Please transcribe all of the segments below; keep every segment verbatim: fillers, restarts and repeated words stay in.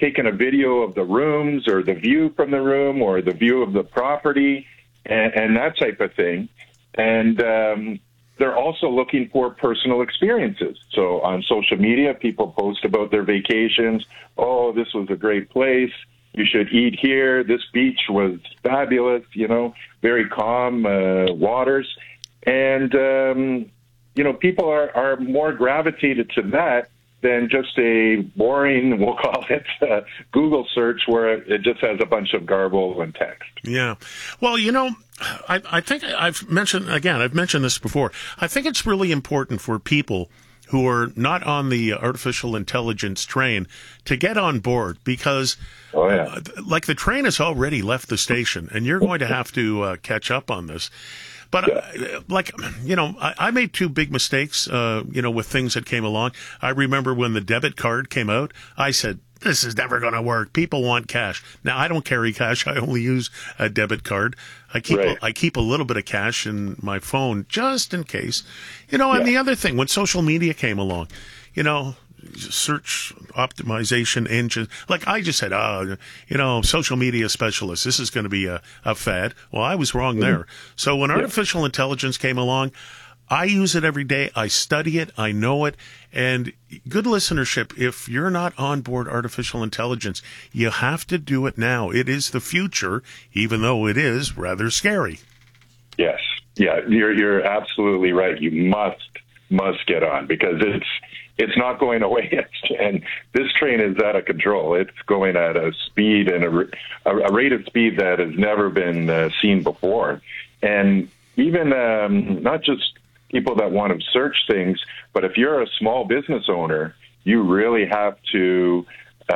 taken a video of the rooms or the view from the room or the view of the property and, and that type of thing. And um, they're also looking for personal experiences. So on social media, people post about their vacations. Oh, this was a great place. You should eat here. This beach was fabulous, you know, very calm uh, waters. And, um, you know, people are, are more gravitated to that than just a boring, we'll call it, uh, Google search where it just has a bunch of garble and text. Yeah. Well, you know, I, I think I've mentioned, again, I've mentioned this before. I think it's really important for people who are not on the artificial intelligence train to get on board because, oh, yeah. uh, like, the train has already left the station, and you're going to have to uh, catch up on this. But, uh, like, you know, I, I made two big mistakes, uh, you know, with things that came along. I remember when the debit card came out, I said, this is never going to work. People want cash. Now, I don't carry cash. I only use a debit card. I keep right. a, I keep a little bit of cash in my phone just in case. You know, and yeah. the other thing, when social media came along, you know, search optimization engine. Like I just said, oh, you know, social media specialist, this is going to be a, a fad. Well, I was wrong there. Mm-hmm. So when artificial yeah. intelligence came along, I use it every day. I study it. I know it. And good listenership, if you're not on board artificial intelligence, you have to do it now. It is the future, even though it is rather scary. Yes. Yeah, you're you're absolutely right. You must must get on because it's it's not going away. And this train is out of control. It's going at a speed and a, a rate of speed that has never been uh, seen before. And even um, not just people that want to search things, but if you're a small business owner, you really have to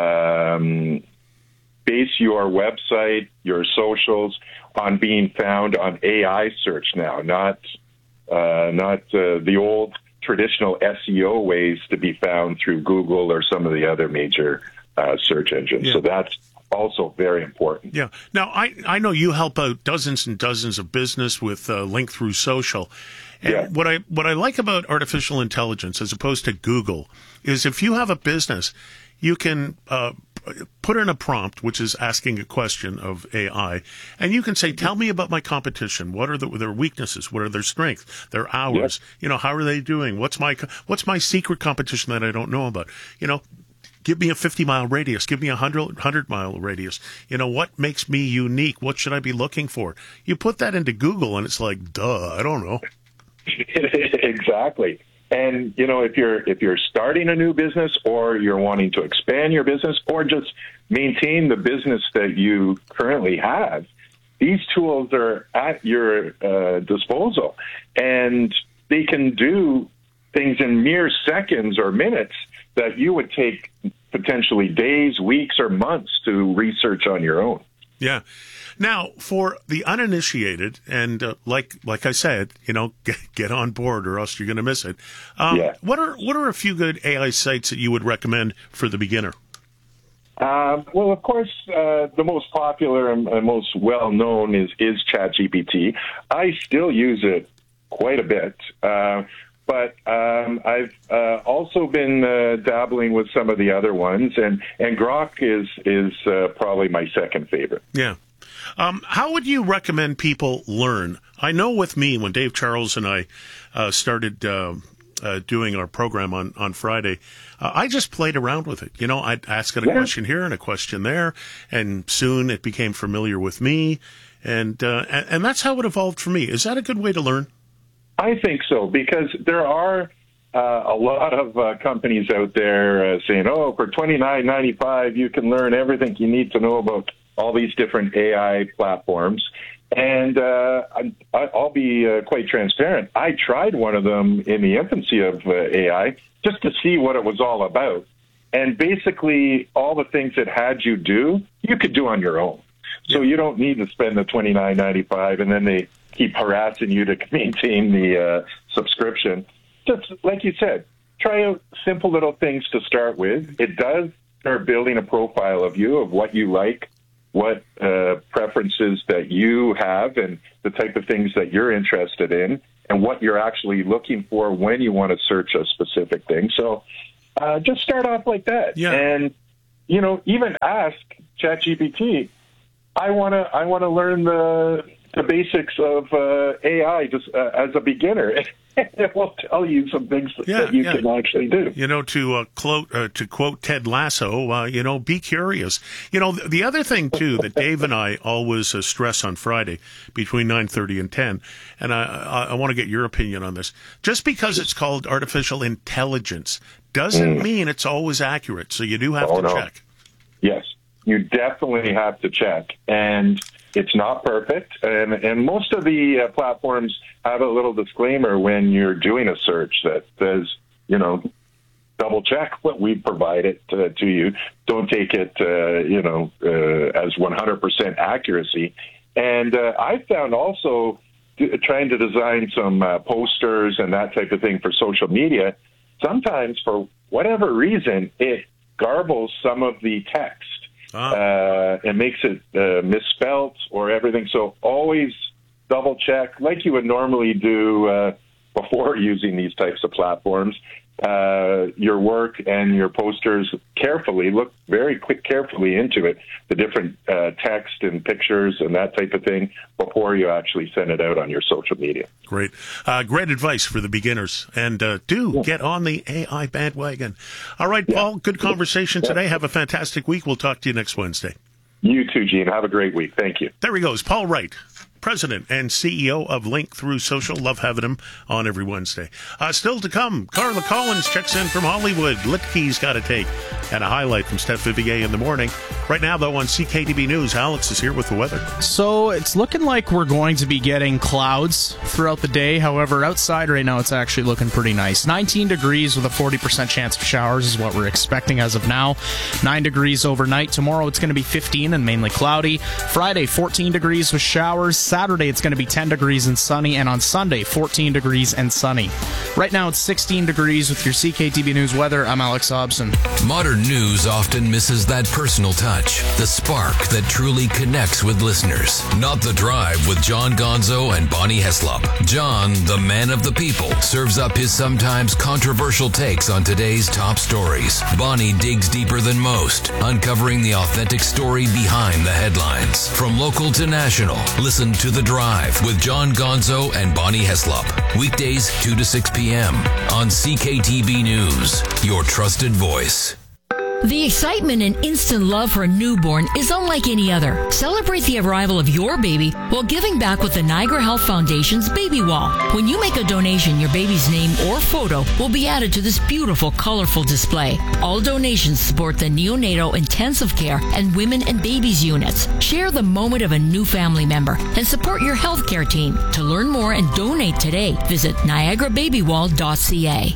um, base your website, your socials on being found on A I search now, not uh, not uh, the old traditional S E O ways to be found through Google or some of the other major uh, search engines. Yeah. So that's also very important. Yeah. Now, I, I know you help out dozens and dozens of business with uh, Link Through Social. And yeah. what I what I like about artificial intelligence as opposed to Google is if you have a business, you can uh, put in a prompt, which is asking a question of A I, and you can say, tell me about my competition. What are the, their weaknesses? What are their strengths? Their hours? Yeah. You know, how are they doing? What's my what's my secret competition that I don't know about? You know, give me a fifty-mile radius. Give me a one hundred-mile radius. You know, what makes me unique? What should I be looking for? You put that into Google, and it's like, duh, I don't know. Exactly. And, you know, if you're if you're starting a new business or you're wanting to expand your business or just maintain the business that you currently have, these tools are at your uh, disposal. And they can do things in mere seconds or minutes that you would take potentially days, weeks, or months to research on your own. Yeah. Now, for the uninitiated, and uh, like like I said, you know, get, get on board or else you're going to miss it. Um, yeah. What are what are a few good A I sites that you would recommend for the beginner? Uh, well, of course, uh, the most popular and uh, most well-known is, is ChatGPT. I still use it quite a bit. Uh, But um, I've uh, also been uh, dabbling with some of the other ones, and, and Grok is is uh, probably my second favorite. Yeah. Um, how would you recommend people learn? I know with me, when Dave Charles and I uh, started uh, uh, doing our program on, on Friday, uh, I just played around with it. You know, I'd ask it a yeah. question here and a question there, and soon it became familiar with me, and, uh, and and that's how it evolved for me. Is that a good way to learn? I think so, because there are uh, a lot of uh, companies out there uh, saying, oh, for twenty-nine ninety-five, you can learn everything you need to know about all these different A I platforms. And uh, I, I'll be uh, quite transparent. I tried one of them in the infancy of uh, A I just to see what it was all about. And basically, all the things it had you do, you could do on your own. So you don't need to spend the twenty-nine ninety-five, and then they keep harassing you to maintain the uh, subscription. Just like you said, try out simple little things to start with. It does start building a profile of you, of what you like, what uh, preferences that you have, and the type of things that you're interested in, and what you're actually looking for when you want to search a specific thing. So uh, just start off like that. Yeah. And you know, even ask ChatGPT, I want to I want to learn the the basics of uh, A I just uh, as a beginner. It will tell you some things yeah, that you yeah. can actually do. You know, to uh, quote uh, to quote Ted Lasso, uh, you know, be curious. You know, the other thing too that Dave and I always uh, stress on Friday between nine thirty and ten, and I I, I want to get your opinion on this. Just because it's called artificial intelligence doesn't mm. mean it's always accurate. So you do have oh, to no. check. Yes, you definitely have to check, and it's not perfect. And and most of the uh, platforms have a little disclaimer when you're doing a search that says, you know, double check what we provided uh, to you. Don't take it, uh, you know, uh, as one hundred percent accuracy. And uh, I found also trying to design some uh, posters and that type of thing for social media, sometimes for whatever reason, it garbles some of the text. Ah. Uh, it makes it uh, misspelt or everything. So always double check, like you would normally do uh, before using these types of platforms, uh, your work and your posters carefully. Look very quick, carefully into it, the different uh, text and pictures and that type of thing before you actually send it out on your social media. Great. Uh, great advice for the beginners. And uh, do yeah. get on the A I bandwagon. All right, Paul, yeah. good conversation yeah. today. Have a fantastic week. We'll talk to you next Wednesday. You too, Gene. Have a great week. Thank you. There he goes, Paul Wright, President and C E O of Link Through Social. Love having him on every Wednesday. Uh, still to come, Carla Collins checks in from Hollywood. Litke's got to take. And a highlight from Steph Vivier in the morning. Right now, though, on C K T B News, Alex is here with the weather. So it's looking like we're going to be getting clouds throughout the day. However, outside right now, it's actually looking pretty nice. nineteen degrees with a forty percent chance of showers is what we're expecting as of now. nine degrees overnight. Tomorrow, it's going to be fifteen and mainly cloudy. Friday, fourteen degrees with showers. Saturday, it's going to be ten degrees and sunny. And on Sunday, fourteen degrees and sunny. Right now, it's sixteen degrees with your C K T B News weather. I'm Alex Hobson. Modern news often misses that personal touch, the spark that truly connects with listeners. Not The Drive with John Gonzo and Bonnie Heslop. John, the man of the people, serves up his sometimes controversial takes on today's top stories. Bonnie digs deeper than most, uncovering the authentic story behind the headlines. From local to national, listen to The Drive with John Gonzo and Bonnie Heslop. Weekdays two to six p.m. on C K T B News, your trusted voice. The excitement and instant love for a newborn is unlike any other. Celebrate the arrival of your baby while giving back with the Niagara Health Foundation's Baby Wall. When you make a donation, your baby's name or photo will be added to this beautiful, colorful display. All donations support the neonatal intensive care and women and babies units. Share the moment of a new family member and support your healthcare team. To learn more and donate today, visit niagara baby wall dot c a.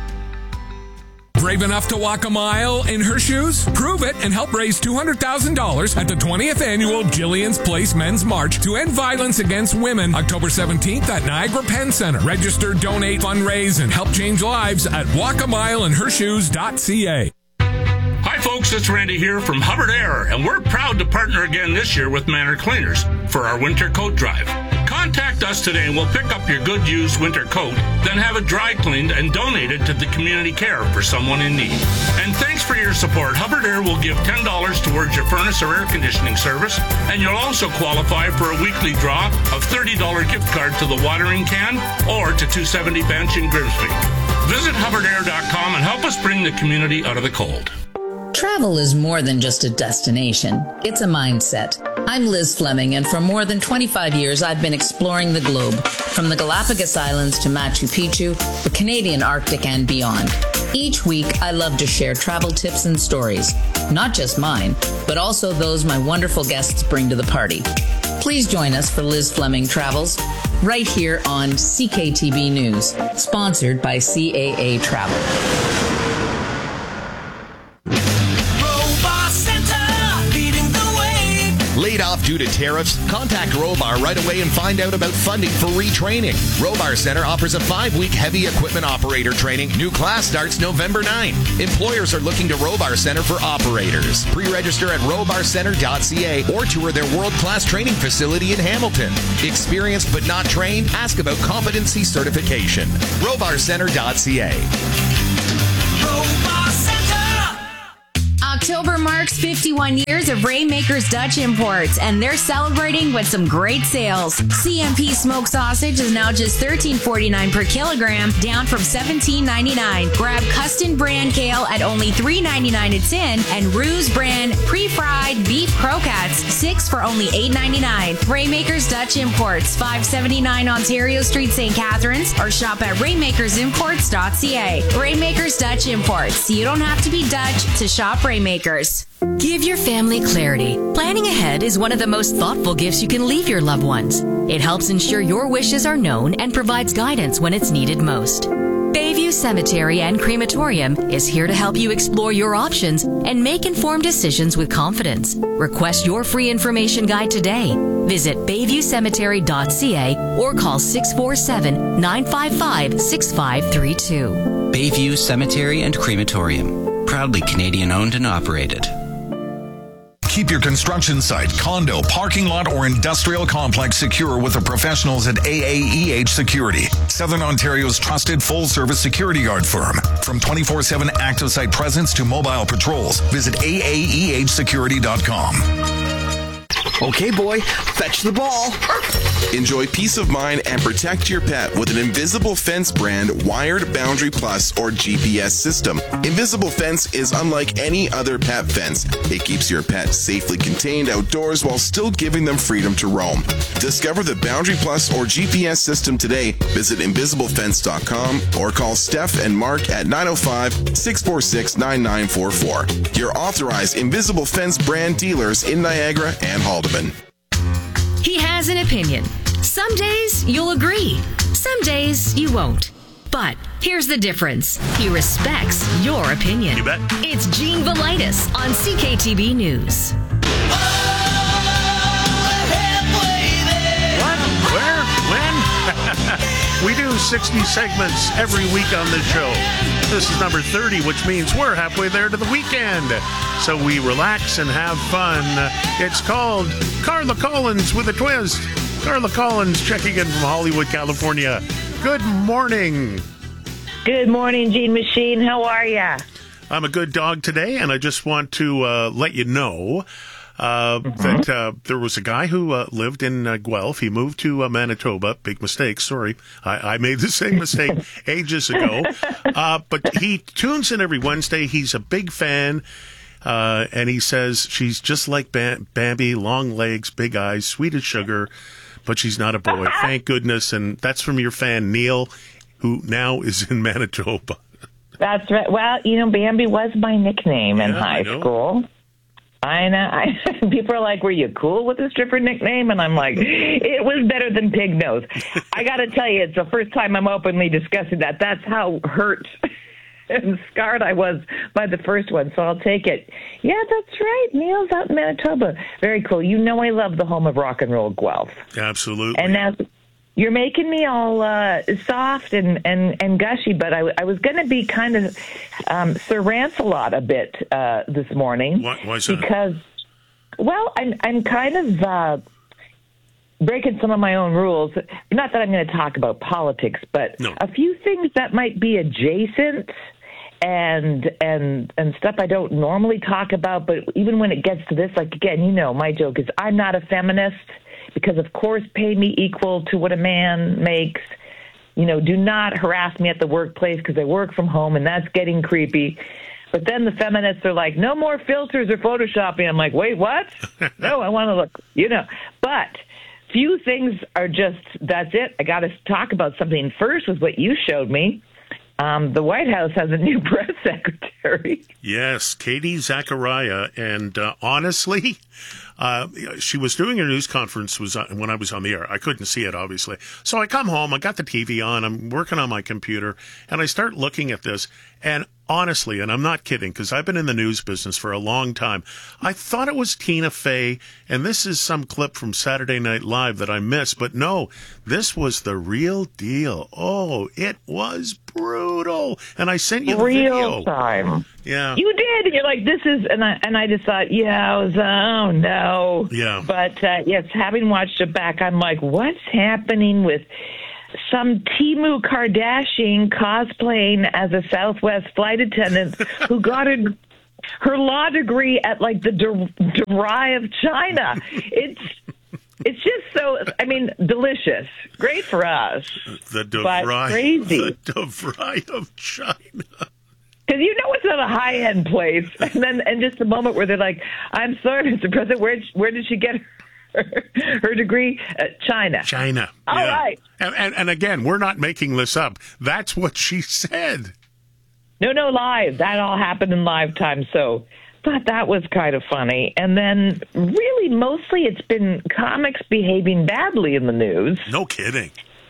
Brave enough to walk a mile in her shoes? Prove it and help raise two hundred thousand dollars at the twentieth Annual Jillian's Place Men's March to End Violence Against Women, October seventeenth at Niagara Penn Center. Register, donate, fundraise, and help change lives at walk a mile in her shoes dot c a. Hi folks, it's Randy here from Hubbard Air, and we're proud to partner again this year with Manor Cleaners for our winter coat drive. Contact us today and we'll pick up your good used winter coat, then have it dry cleaned and donated to the community care for someone in need. And thanks for your support. Hubbard Air will give ten dollars towards your furnace or air conditioning service, and you'll also qualify for a weekly draw of thirty dollars gift card to the watering can or to two seventy Bench in Grimsby. Visit hubbard air dot com and help us bring the community out of the cold. Travel is more than just a destination. It's a mindset. I'm Liz Fleming, and for more than twenty-five years, I've been exploring the globe, from the Galapagos Islands to Machu Picchu, the Canadian Arctic, and beyond. Each week, I love to share travel tips and stories, not just mine, but also those my wonderful guests bring to the party. Please join us for Liz Fleming Travels, right here on C K T B News, sponsored by C A A Travel. Laid off due to tariffs? Contact Robar right away and find out about funding for retraining. Robar Center offers a five-week heavy equipment operator training. New class starts November ninth. Employers are looking to Robar Center for operators. Pre-register at robar center dot c a or tour their world-class training facility in Hamilton. Experienced but not trained? Ask about competency certification. robar center dot c a. Robar Center! October marks fifty-one years of Rainmakers Dutch Imports, and they're celebrating with some great sales. C M P smoked sausage is now just thirteen forty-nine per kilogram, down from seventeen ninety-nine. Grab Custom brand kale at only three ninety-nine a tin, and Ruse brand pre-fried beef croquettes, six for only eight ninety-nine. Rainmakers Dutch Imports, five seventy-nine Ontario Street, Saint Catharines, or shop at rainmakers imports dot c a. Rainmakers Dutch Imports. You don't have to be Dutch to shop Rainmakers. Give your family clarity. Planning ahead is one of the most thoughtful gifts you can leave your loved ones. It helps ensure your wishes are known and provides guidance when it's needed most. Bayview Cemetery and Crematorium is here to help you explore your options and make informed decisions with confidence. Request your free information guide today. Visit bayview cemetery dot c a or call six four seven, nine five five, six five three two. Bayview Cemetery and Crematorium. Proudly Canadian owned and operated. Keep your construction site, condo, parking lot, or industrial complex secure with the professionals at A A E H Security, Southern Ontario's trusted full-service security guard firm. From twenty-four seven active site presence to mobile patrols, visit A A E H security dot com. Okay, boy, fetch the ball. Enjoy peace of mind and protect your pet with an Invisible Fence brand wired Boundary Plus or G P S system. Invisible Fence is unlike any other pet fence. It keeps your pet safely contained outdoors while still giving them freedom to roam. Discover the Boundary Plus or G P S system today. Visit invisible fence dot com or call Steph and Mark at nine oh five, six four six, nine nine four four. Your authorized Invisible Fence brand dealers in Niagara and Haldeman. He has an opinion. Some days you'll agree. Some days you won't. But here's the difference. He respects your opinion. You bet. It's Gene Velitis on C K T B News. What? Where? When? We do sixty segments every week on this show. This is number thirty, which means we're halfway there to the weekend. So we relax and have fun. It's called Carla Collins with a Twist. Carla Collins checking in from Hollywood, California. Good morning. Good morning, Gene Machine. How are ya? I'm a good dog today, and I just want to uh, let you know uh, mm-hmm. that uh, there was a guy who uh, lived in uh, Guelph. He moved to uh, Manitoba. Big mistake. Sorry. I, I made the same mistake ages ago. Uh, but he tunes in every Wednesday. He's a big fan. Uh, and he says she's just like Bam- Bambi, long legs, big eyes, sweet as sugar, but she's not a boy. Thank goodness. And that's from your fan, Neil, who now is in Manitoba. That's right. Well, you know, Bambi was my nickname in yeah, high I school. I know. I, people are like, were you cool with this different nickname? And I'm like, it was better than Pig Nose. I got to tell you, it's the first time I'm openly discussing that. That's how hurt and scarred I was by the first one, so I'll take it. Yeah, that's right. Neil's out in Manitoba. Very cool. You know I love the home of rock and roll, Guelph. Absolutely. And now you're making me all uh, soft and, and, and gushy, but I, I was going to be kind of um, Sir Lancelot a bit uh, this morning. Why, why is that? Because, well, I'm, I'm kind of uh, breaking some of my own rules. Not that I'm going to talk about politics, but no. a few things that might be adjacent and and and stuff I don't normally talk about, but even when it gets to this, like, again, you know, my joke is I'm not a feminist because, of course, pay me equal to what a man makes. You know, do not harass me at the workplace because I work from home, and that's getting creepy. But then the feminists are like, no more filters or Photoshopping. I'm like, wait, what? No, I want to look, you know. But few things are just, that's it. I got to talk about something first with what you showed me. Um, the White House has a new press secretary. Yes, Katie Zachariah. And uh, honestly, uh, she was doing a news conference was uh, when I was on the air. I couldn't see it, obviously. So I come home, I got the T V on, I'm working on my computer, and I start looking at this. And honestly, and I'm not kidding, because I've been in the news business for a long time, I thought it was Tina Fey, and this is some clip from Saturday Night Live that I missed, but no, this was the real deal. Oh, it was brutal. And I sent you the real video. time. Yeah. You did. You're like, this is, and I, and I just thought, yeah, I was, oh, no. Yeah. But, uh, yes, having watched it back, I'm like, what's happening with some Timu Kardashian cosplaying as a Southwest flight attendant who got in her law degree at like the De- DeVry of China. It's it's just so, I mean, delicious. Great for us. The but DeVry, crazy. the DeVry of China. Because you know it's not a high-end place. And then and just a moment where they're like, I'm sorry, Mister President, where, where did she get her, her degree? Uh, China. China. All yeah. right. And, and, and again, we're not making this up. That's what she said. No, no, live. That all happened in live time, so thought that was kind of funny. And then really mostly it's been comics behaving badly in the news. No kidding.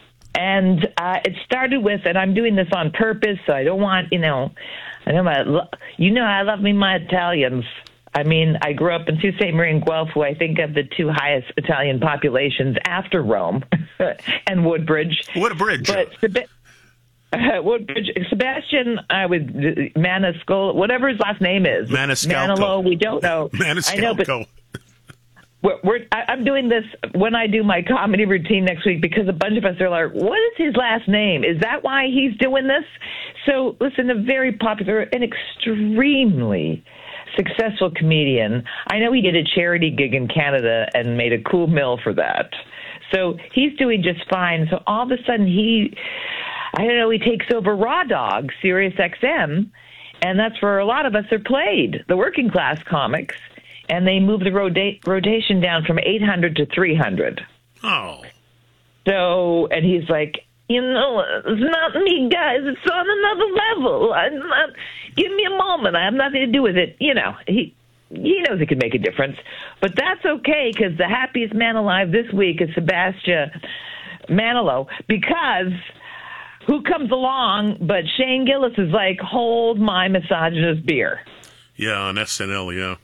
And uh, it started with, and I'm doing this on purpose, so I don't want, you know, I know my, you know, I love me my Italians. I mean, I grew up in Sault Ste. Marie and Guelph, who I think have the two highest Italian populations after Rome and Woodbridge. Woodbridge. But Uh, Woodbridge, Sebastian, I would Maniscal, whatever his last name is, Maniscalco. Manilow, we don't know. Maniscalco. I know, but we're, we're, I, I'm doing this when I do my comedy routine next week because a bunch of us are like, "What is his last name? Is that why he's doing this?" So, listen, a very popular and extremely successful comedian. I know he did a charity gig in Canada and made a cool mill for that. So he's doing just fine. So all of a sudden he. I don't know, he takes over Raw Dog, Sirius X M, and that's where a lot of us are played, the working class comics, and they move the rota- rotation down from eight hundred to three hundred. Oh. So, and he's like, you know, it's not me, guys, it's on another level. I'm not, give me a moment, I have nothing to do with it. You know, he... He knows it could make a difference, but that's okay because the happiest man alive this week is Sebastian Manilow because who comes along but Shane Gillis is like, hold my misogynist beer. Yeah, on S N L, yeah.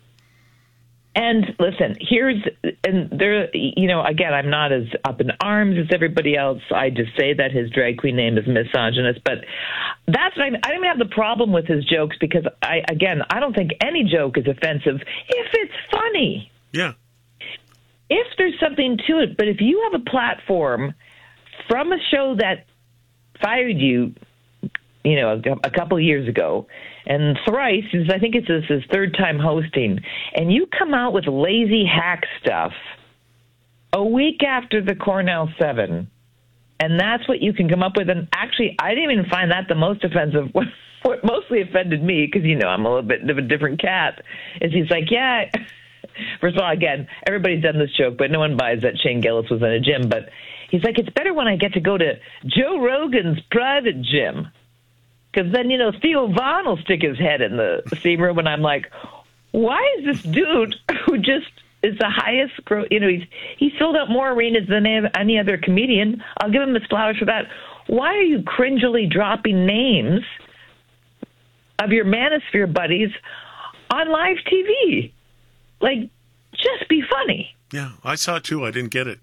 And listen, here's, and there, you know, again, I'm not as up in arms as everybody else. I just say that his drag queen name is misogynist, but that's what I mean. I don't even have the problem with his jokes because, I again, I don't think any joke is offensive if it's funny. Yeah. If there's something to it, but if you have a platform from a show that fired you, you know, a, a couple of years ago, and thrice, is I think it's his, his third time hosting, and you come out with lazy hack stuff a week after the Cornell Seven, and that's what you can come up with. And actually, I didn't even find that the most offensive. What, what mostly offended me, because, you know, I'm a little bit of a different cat, is he's like, yeah, first of all, again, everybody's done this joke, but no one buys that Shane Gillis was in a gym, but he's like, it's better when I get to go to Joe Rogan's private gym. Because then, you know, Theo Von will stick his head in the steam room, and I'm like, why is this dude who just is the highest, you know, he's he's sold out more arenas than any other comedian. I'll give him his flowers for that. Why are you cringily dropping names of your Manosphere buddies on live T V? Like, just be funny. Yeah, I saw it too. I didn't get it.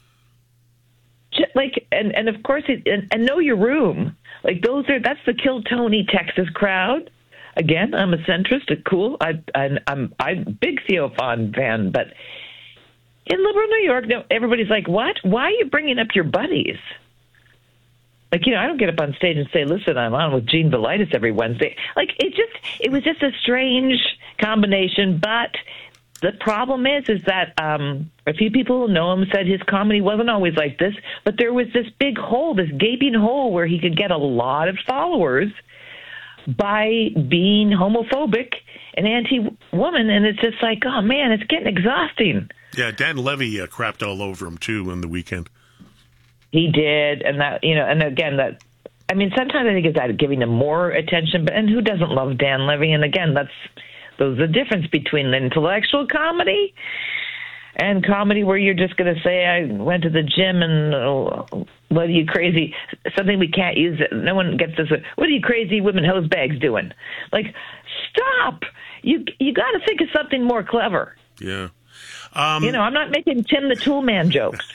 Just like, and, and of course, it, and, and know your room. Like, those are, that's the Kill Tony Texas crowd. Again, I'm a centrist. It's cool. I, I, I'm I'm a big Theo Von fan, but in liberal New York, everybody's like, what? Why are you bringing up your buddies? Like, you know, I don't get up on stage and say, listen, I'm on with Gene Velitis every Wednesday. Like, it just, it was just a strange combination, but the problem is, is that um, a few people who know him said his comedy wasn't always like this, but there was this big hole, this gaping hole where he could get a lot of followers by being homophobic and anti-woman, and it's just like, oh, man, it's getting exhausting. Yeah, Dan Levy uh, crapped all over him, too, on the weekend. He did, and that, you know, and again, that, I mean, sometimes I think it's that giving him more attention, but and who doesn't love Dan Levy? And again, that's, there's a difference between intellectual comedy and comedy where you're just going to say, I went to the gym and oh, what are you crazy, something we can't use, no one gets this, what are you crazy women hose bags doing? Like, stop! You you got to think of something more clever. Yeah. Um, you know, I'm not making Tim the Tool Man jokes.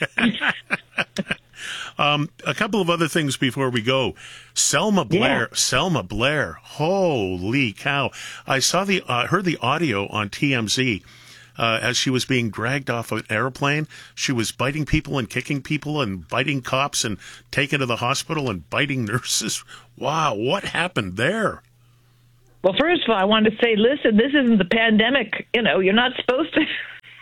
Um, a couple of other things before we go. Selma Blair, yeah. Selma Blair. Holy cow! I saw the, uh, heard the audio on T M Z uh, as she was being dragged off an airplane. She was biting people and kicking people and biting cops and taken to the hospital and biting nurses. Wow, what happened there? Well, first of all, I wanted to say, listen, this isn't the pandemic. You know, you're not supposed to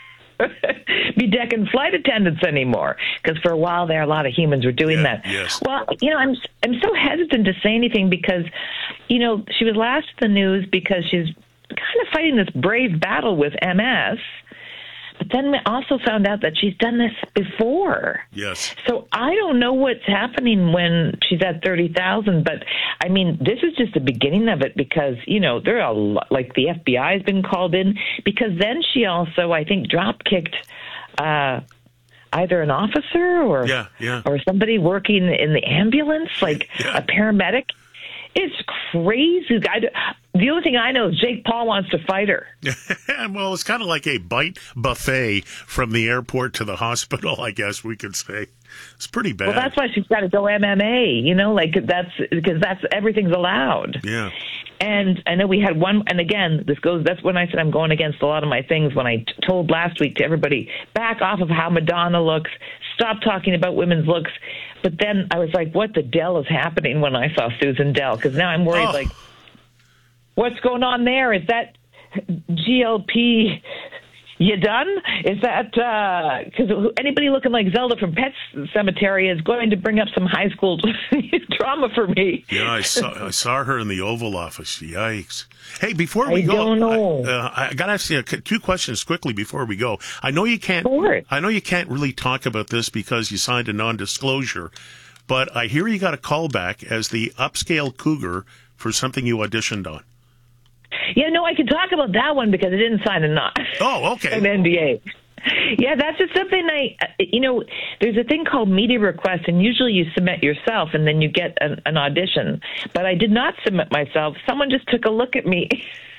be decking flight attendants anymore, because for a while there, a lot of humans were doing Yeah, that. yes. Well, you know, I'm I'm so hesitant to say anything because, you know, she was last in the news because she's kind of fighting this brave battle with M S. But then we also found out that she's done this before. Yes. So I don't know what's happening when she's at thirty thousand, but I mean, this is just the beginning of it because, you know, there are a lot, like the F B I has been called in because then she also, I think, drop kicked uh, either an officer or Yeah, yeah. or somebody working in the ambulance, like a paramedic. It's crazy. I, the only thing I know is Jake Paul wants to fight her. Well, it's kind of like a bite buffet from the airport to the hospital, I guess we could say. It's pretty bad. Well, that's why she's got to go M M A, you know, like that's because that's everything's allowed. Yeah. And I know we had one, and again, this goes, that's when I said I'm going against a lot of my things when I t- told last week to everybody, back off of how Madonna looks, stop talking about women's looks. But then I was like, what the Dell is happening when I saw Susan Dell? Because now I'm worried, Oh. like, what's going on there? Is that G L P... You done? Is that because uh, anybody looking like Zelda from Pet Cemetery is going to bring up some high school drama for me? Yeah, I saw I saw her in the Oval Office. Yikes! Hey, before we I go, don't know. I, uh, I got to ask you two questions quickly before we go. I know you can't. I know you can't really talk about this because you signed a non-disclosure, but I hear you got a call back as the upscale cougar for something you auditioned on. Yeah, no, I can talk about that one because I didn't sign a non- oh, okay. an N D A. Yeah, that's just something I, you know, there's a thing called media request, and usually you submit yourself and then you get an, an audition. But I did not submit myself. Someone just took a look at me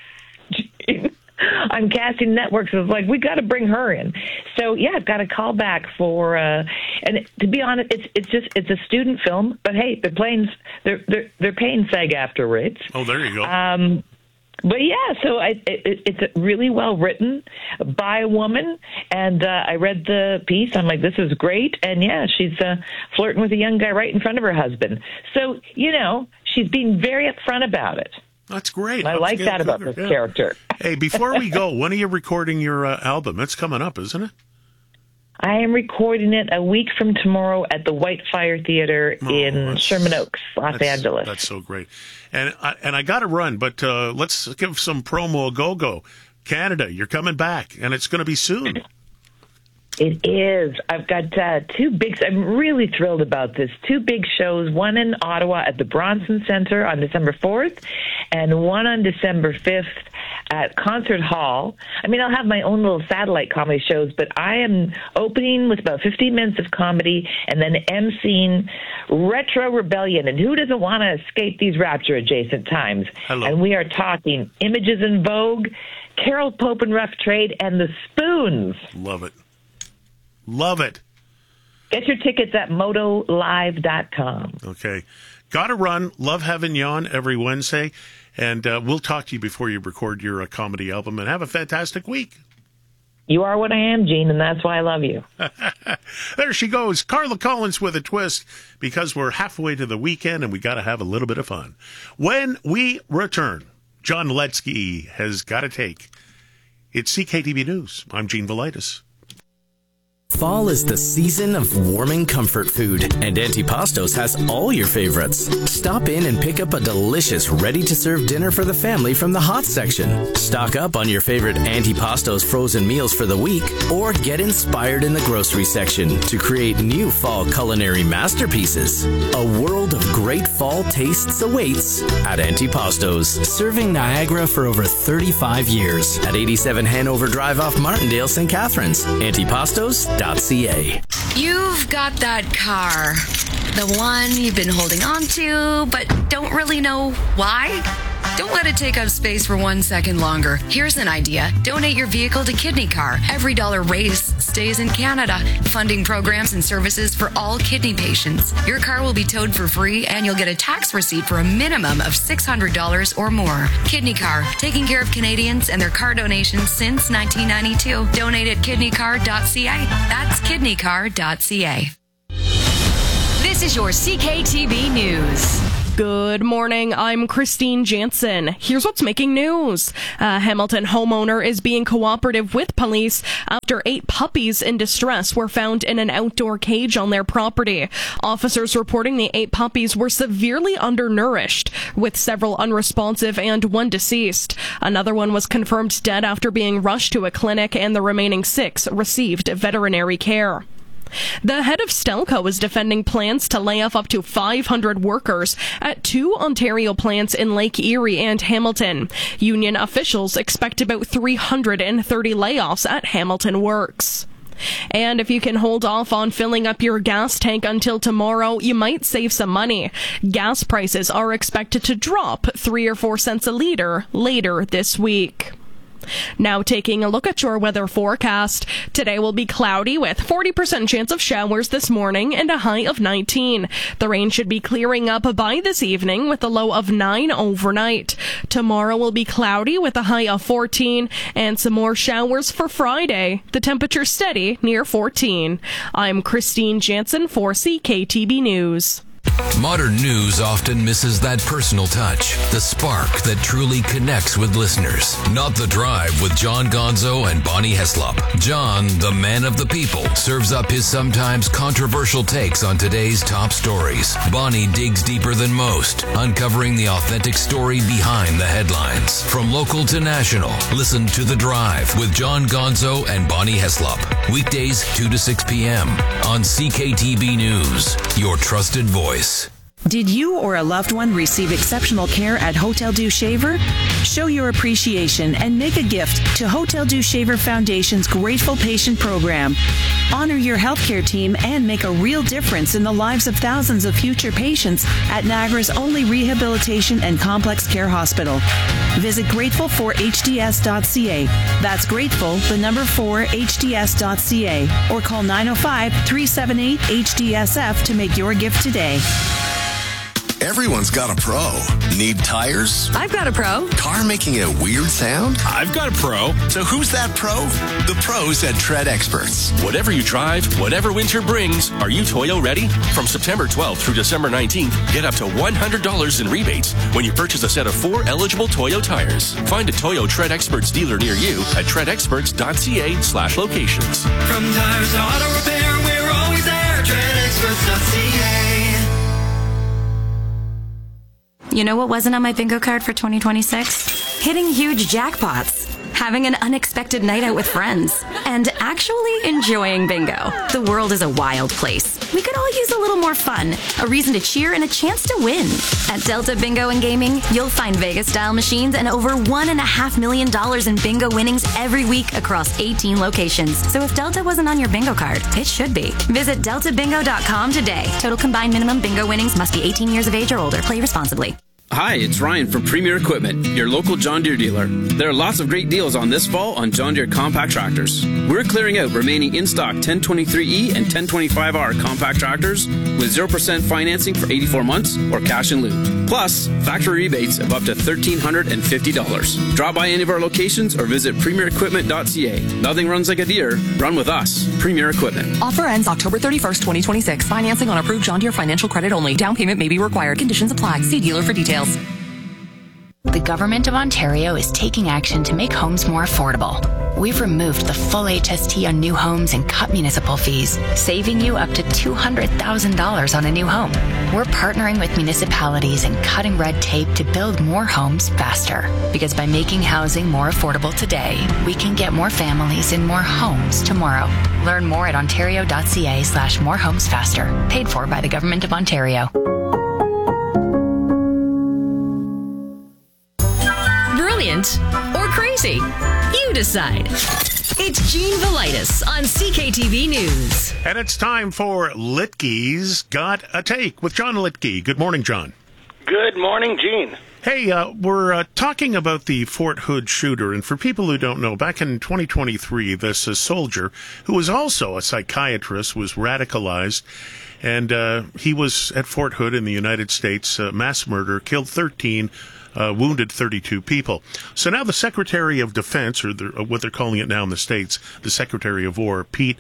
on Casting Networks. It was like, we got to bring her in. So, yeah, I've got a call back for, uh, and to be honest, it's it's just, it's a student film. But, hey, they're playing, they're, they're, they're paying SAG-AFTRA rates. Oh, there you go. Um, But yeah, so I, it, it's really well written by a woman, and uh, I read the piece. I'm like, this is great, and yeah, she's uh, flirting with a young guy right in front of her husband. So you know, she's being very upfront about it. That's great. And I like Upscale that about cougar, this yeah. character. Hey, before we go, when are you recording your uh, album? It's coming up, isn't it? I am recording it a week from tomorrow at the White Fire Theater Oh, in that's- Sherman Oaks, Los That's- Angeles. That's so great. And I, and I got to run, but uh, let's give some promo a go-go. Canada, you're coming back, and it's going to be soon. It is. I've got uh, two big, I'm really thrilled about this. Two big shows, one in Ottawa at the Bronson Centre on December fourth, and one on December fifth at Concert Hall. I mean, I'll have my own little satellite comedy shows, but I am opening with about fifteen minutes of comedy and then emceeing Retro Rebellion. And who doesn't want to escape these Rapture adjacent times? Hello. And we are talking Images in Vogue, Carol Pope and Rough Trade, and The Spoons. Love it. Love it. Get your tickets at moto live dot com. Okay. Got to run. Love having you on every Wednesday. And uh, we'll talk to you before you record your uh, comedy album. And have a fantastic week. You are what I am, Gene, and that's why I love you. There she goes. Carla Collins with a twist, because we're halfway to the weekend and we got to have a little bit of fun. When we return, John Letsky has got to take. It's C K T V News. I'm Gene Velitis. Fall is the season of warming comfort food, and Antipastos has all your favorites. Stop in and pick up a delicious, ready-to-serve dinner for the family from the hot section. Stock up on your favorite Antipastos frozen meals for the week, or get inspired in the grocery section to create new fall culinary masterpieces. A world of great fall tastes awaits at Antipastos, serving Niagara for over thirty-five years at eighty-seven Hanover Drive off Martindale, Saint Catharines. Antipastos dot c a. You've got that car, the one you've been holding on to, but don't really know why. Don't let it take up space for one second longer. Here's an idea. Donate your vehicle to Kidney Car. Every dollar raised stays in Canada, funding programs and services for all kidney patients. Your car will be towed for free, and you'll get a tax receipt for a minimum of six hundred dollars or more. Kidney Car, taking care of Canadians and their car donations since nineteen ninety-two. Donate at kidney car dot c a. That's kidney car dot c a. This is your C K T V News. Good morning, I'm Christine Jansen. Here's what's making news. A Hamilton homeowner is being cooperative with police after eight puppies in distress were found in an outdoor cage on their property. Officers reporting the eight puppies were severely undernourished, with several unresponsive and one deceased. Another one was confirmed dead after being rushed to a clinic, and the remaining six received veterinary care. The head of Stelco is defending plans to lay off up to five hundred workers at two Ontario plants in Lake Erie and Hamilton. Union officials expect about three hundred thirty layoffs at Hamilton Works. And if you can hold off on filling up your gas tank until tomorrow, you might save some money. Gas prices are expected to drop three or four cents a litre later this week. Now taking a look at your weather forecast. Today will be cloudy with forty percent chance of showers this morning and a high of nineteen. The rain should be clearing up by this evening with a low of nine overnight. Tomorrow will be cloudy with a high of fourteen and some more showers for Friday. The temperature steady near fourteen. I'm Christine Jansen for C K T B News. Modern news often misses that personal touch, the spark that truly connects with listeners. Not The Drive with John Gonzo and Bonnie Heslop. John, the man of the people, serves up his sometimes controversial takes on today's top stories. Bonnie digs deeper than most, uncovering the authentic story behind the headlines. From local to national, listen to The Drive with John Gonzo and Bonnie Heslop. Weekdays two to six p.m. on C K T B News, your trusted voice. Did you or a loved one receive exceptional care at Hotel du Shaver? Show your appreciation and make a gift to Hotel du Shaver Foundation's Grateful Patient Program. Honor your healthcare team and make a real difference in the lives of thousands of future patients at Niagara's only rehabilitation and complex care hospital. Visit grateful for h d s dot c a. That's grateful, the number four, h d s dot c a. Or call nine oh five, three seven eight, H D S F to make your gift today. Everyone's got a pro. Need tires? I've got a pro. Car making a weird sound? I've got a pro. So who's that pro? The pros at Tread Experts. Whatever you drive, whatever winter brings, are you Toyo ready? From September twelfth through December nineteenth, get up to one hundred dollars in rebates when you purchase a set of four eligible Toyo tires. Find a Toyo Tread Experts dealer near you at tread experts dot c a slash locations. From tires to auto repair, we're always there. tread experts dot c a. You know what wasn't on my bingo card for twenty twenty-six? Hitting huge jackpots, having an unexpected night out with friends, and actually enjoying bingo. The world is a wild place. We could all use a little more fun, a reason to cheer, and a chance to win. At Delta Bingo and Gaming, you'll find Vegas-style machines and over one and a half million dollars in bingo winnings every week across eighteen locations. So if Delta wasn't on your bingo card, it should be. Visit delta bingo dot com today. Total combined minimum bingo winnings must be eighteen years of age or older. Play responsibly. Hi, it's Ryan from Premier Equipment, your local John Deere dealer. There are lots of great deals on this fall on John Deere compact tractors. We're clearing out remaining in-stock ten twenty-three E and ten twenty-five R compact tractors with zero percent financing for eighty-four months or cash in lieu. Plus, factory rebates of up to one thousand three hundred fifty dollars. Drop by any of our locations or visit premier equipment dot c a. Nothing runs like a Deere. Run with us. Premier Equipment. Offer ends October thirty-first, twenty twenty-six. Financing on approved John Deere financial credit only. Down payment may be required. Conditions apply. See dealer for details. The Government of Ontario is taking action to make homes more affordable. We've removed the full H S T on new homes and cut municipal fees, saving you up to two hundred thousand dollars on a new home. We're partnering with municipalities and cutting red tape to build more homes faster. Because by making housing more affordable today, we can get more families in more homes tomorrow. Learn more at ontario dot c a slash more homes faster. Paid for by the Government of Ontario. Brilliant or crazy? You decide. It's Gene Velitis on C K T V News. And it's time for Litke's Got a Take with John Litke. Good morning, John. Good morning, Gene. Hey, uh, we're uh, talking about the Fort Hood shooter, and for people who don't know, back in twenty twenty-three, this uh, soldier, who was also a psychiatrist, was radicalized, and uh, he was at Fort Hood in the United States, uh, mass murder, killed thirteen, Uh, wounded thirty-two people. So now the Secretary of Defense, or the, uh, what they're calling it now in the States, the Secretary of War, Pete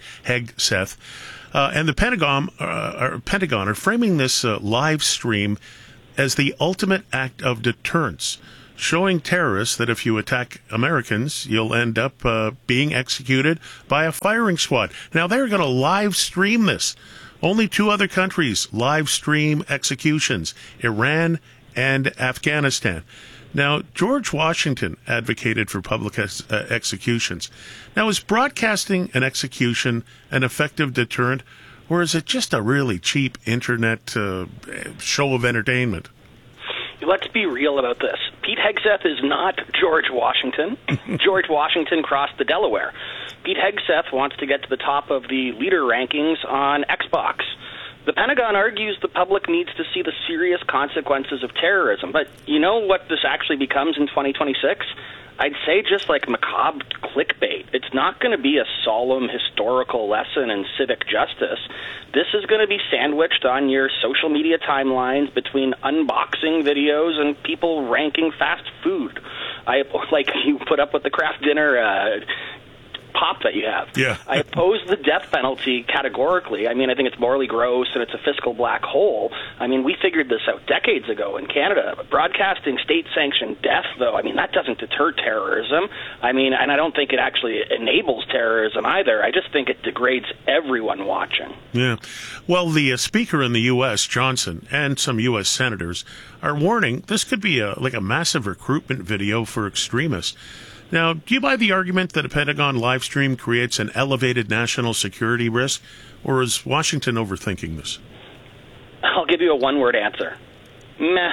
Hegseth, uh, and the Pentagon, uh, are, Pentagon are framing this uh, live stream as the ultimate act of deterrence, showing terrorists that if you attack Americans, you'll end up uh, being executed by a firing squad. Now, they're going to live stream this. Only two other countries live stream executions, Iran and Afghanistan. Now, George Washington advocated for public ex- uh, executions. Now, is broadcasting an execution an effective deterrent, or is it just a really cheap internet uh, show of entertainment? Let's be real about this. Pete Hegseth is not George Washington. George Washington crossed the Delaware. Pete Hegseth wants to get to the top of the leader rankings on Xbox. The Pentagon argues the public needs to see the serious consequences of terrorism. But you know what this actually becomes in twenty twenty-six? I'd say just like macabre clickbait. It's not going to be a solemn historical lesson in civic justice. This is going to be sandwiched on your social media timelines between unboxing videos and people ranking fast food. I like you put up with the Kraft Dinner uh, pop that you have. Yeah. I oppose the death penalty categorically. I mean, I think it's morally gross and it's a fiscal black hole. I mean, we figured this out decades ago in Canada. But broadcasting state-sanctioned death, though, I mean, that doesn't deter terrorism. I mean, and I don't think it actually enables terrorism either. I just think it degrades everyone watching. Yeah. Well, the uh, speaker in the U S, Johnson, and some U S senators are warning this could be a, like a massive recruitment video for extremists. Now, do you buy the argument that a Pentagon live stream creates an elevated national security risk, or is Washington overthinking this? I'll give you a one-word answer. Meh.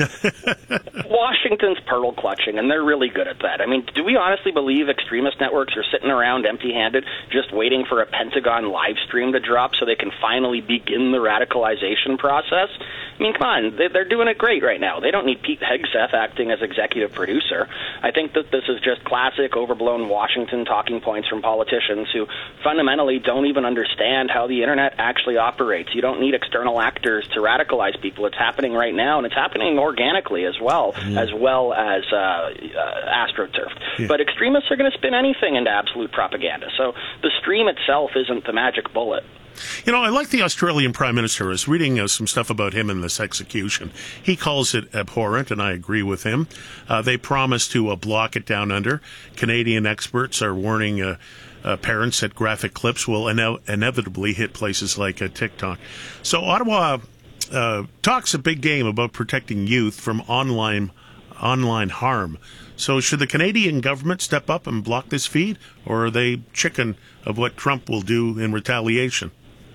Washington's pearl clutching, and they're really good at that. I mean, do we honestly believe extremist networks are sitting around empty-handed just waiting for a Pentagon live stream to drop so they can finally begin the radicalization process? I mean, come on, they're doing it great right now. They don't need Pete Hegseth acting as executive producer. I think that this is just classic overblown Washington talking points from politicians who fundamentally don't even understand how the internet actually operates. You don't need external actors to radicalize people. It's happening right now, and it's happening organically as well, mm. as well as uh, uh, AstroTurf. Yeah. But extremists are going to spin anything into absolute propaganda. So the stream itself isn't the magic bullet. You know, I like the Australian Prime Minister. I was reading uh, some stuff about him in this execution. He calls it abhorrent, and I agree with him. Uh, they promise to uh, block it down under. Canadian experts are warning uh, uh, parents that graphic clips will ine- inevitably hit places like uh, TikTok. So Ottawa uh, talks a big game about protecting youth from online online harm. So should the Canadian government step up and block this feed, or are they chicken of what Trump will do in retaliation?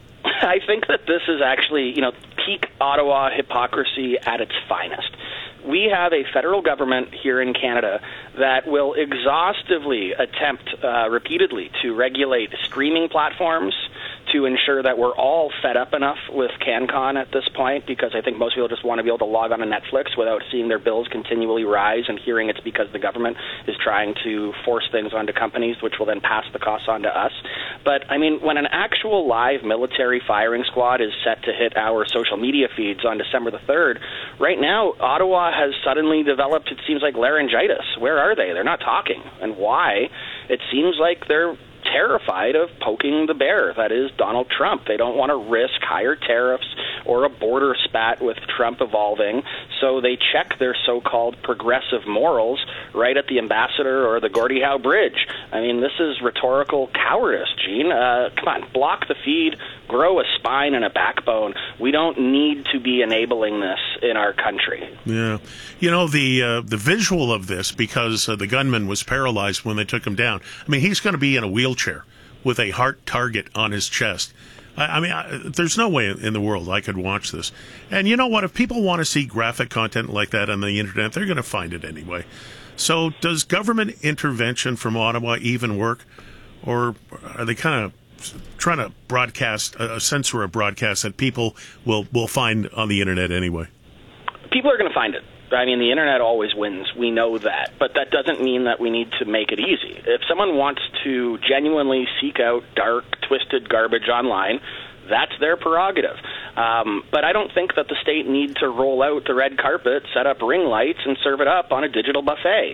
I think that this is actually, you know, peak Ottawa hypocrisy at its finest. We have a federal government here in Canada that will exhaustively attempt uh, repeatedly to regulate streaming platforms to ensure that we're all fed up enough with CanCon at this point, because I think most people just want to be able to log on to Netflix without seeing their bills continually rise and hearing it's because the government is trying to force things onto companies, which will then pass the costs on to us. But, I mean, when an actual live military firing squad is set to hit our social media feeds on December the third, right now, Ottawa has suddenly developed, it seems like, laryngitis. Where are they? They're not talking. And why? It seems like they're terrified of poking the bear, that is Donald Trump. They don't want to risk higher tariffs or a border spat with Trump evolving, so they check their so-called progressive morals right at the Ambassador or the Gordie Howe Bridge. I mean, this is rhetorical cowardice, Gene. Uh, come on, block the feed, grow a spine and a backbone. We don't need to be enabling this in our country. Yeah. You know, the uh, the visual of this, because uh, the gunman was paralyzed when they took him down, I mean, he's going to be in a wheelchair with a heart target on his chest. I, I mean, I, there's no way in the world I could watch this. And you know what? If people want to see graphic content like that on the internet, they're going to find it anyway. So does government intervention from Ottawa even work? Or are they kind of trying to broadcast, uh, censor a broadcast that people will, will find on the internet anyway? People are going to find it. I mean, the internet always wins. We know that. But that doesn't mean that we need to make it easy. If someone wants to genuinely seek out dark, twisted garbage online, that's their prerogative. Um, but I don't think that the state need to roll out the red carpet, set up ring lights, and serve it up on a digital buffet.